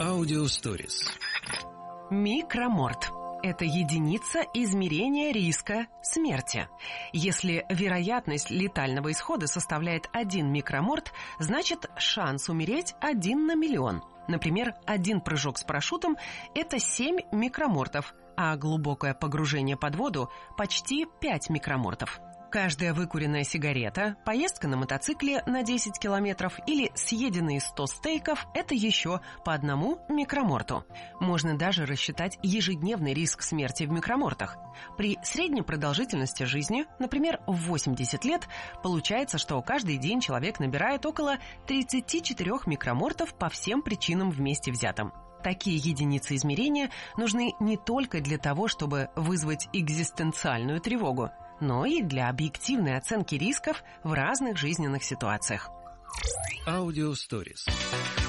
Аудиосторис. Микроморт – это единица измерения риска смерти. Если вероятность летального исхода составляет 1 микроморт, значит шанс умереть 1 на миллион. Например, один прыжок с парашютом – это 7 микромортов, а глубокое погружение под воду – почти 5 микромортов. Каждая выкуренная сигарета, поездка на мотоцикле на 10 километров или съеденные 100 стейков – это еще по 1 микроморту. Можно даже рассчитать ежедневный риск смерти в микромортах. При средней продолжительности жизни, например, в 80 лет, получается, что каждый день человек набирает около 34 микромортов по всем причинам вместе взятым. Такие единицы измерения нужны не только для того, чтобы вызвать экзистенциальную тревогу, но и для объективной оценки рисков в разных жизненных ситуациях. Аудиосторис.